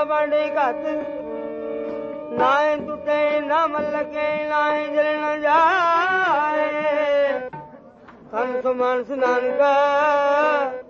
बांडे घत नाए टूटे ना मलके नाए जल न जाए। संत मानस नानका